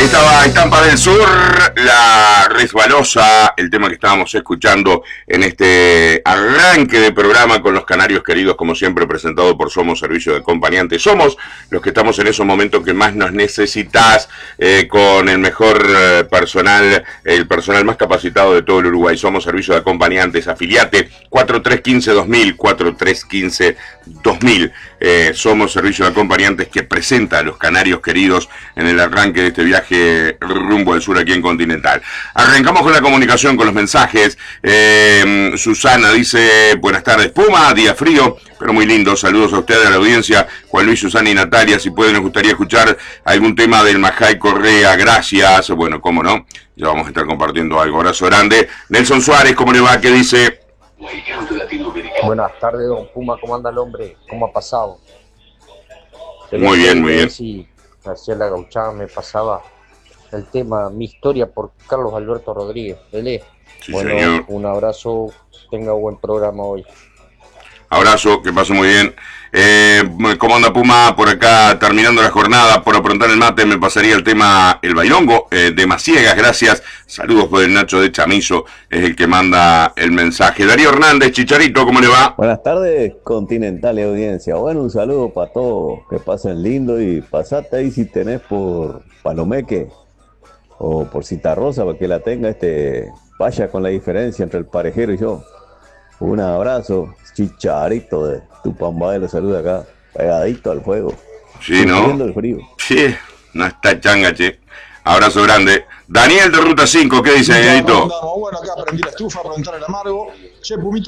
estaba Estampa del Sur, La Resbalosa, el tema que estábamos escuchando en este arranque de programa con los canarios queridos, como siempre presentado por Somos Servicio de Acompañantes. Somos los que estamos en esos momentos que más nos necesitas, con el mejor personal, el personal más capacitado de todo el Uruguay. Somos Servicio de Acompañantes, afiliate 4315-2000, 4315-2000. Somos Servicio de Acompañantes que presenta a los canarios queridos en el arranque de este viaje rumbo al sur aquí en Continental. Arrancamos con la comunicación, con los mensajes. Susana dice: buenas tardes, Puma, día frío, pero muy lindo. Saludos a ustedes, a la audiencia. Juan Luis, Susana y Natalia, si pueden, nos gustaría escuchar algún tema del Majay Correa. Gracias. Bueno, cómo no, ya vamos a estar compartiendo algo. Abrazo grande. Nelson Suárez, ¿cómo le va? ¿Qué dice? Buenas tardes, don Puma, ¿cómo anda el hombre? ¿Cómo ha pasado? Muy bien, muy bien. Si hacía la gauchada me pasaba el tema Mi Historia por Carlos Alberto Rodríguez. Sí, bueno, señor. Un abrazo, tenga buen programa hoy. Abrazo, que pase muy bien. ¿Cómo anda Puma? Por acá, terminando la jornada, por aprontar el mate, me pasaría el tema El Bailongo, de Maciegas, gracias. Saludos por el Nacho de Chamizo, es el que manda el mensaje. Darío Hernández, Chicharito, ¿cómo le va? Buenas tardes, Continental y audiencia. Bueno, un saludo para todos, que pasen lindo y pasate ahí si tenés por Palomeque o por Citarrosa, para que la tenga vaya con la diferencia entre el parejero y yo. Un abrazo, Chicharito de Tupambay, lo saluda acá, pegadito al fuego. Sí, ¿no? El frío. Sí, no está changa, che. Abrazo grande. Daniel de Ruta 5, ¿qué dice, Danielito? Bueno, acá prendí la estufa para entrar el amargo. Che, Pumito.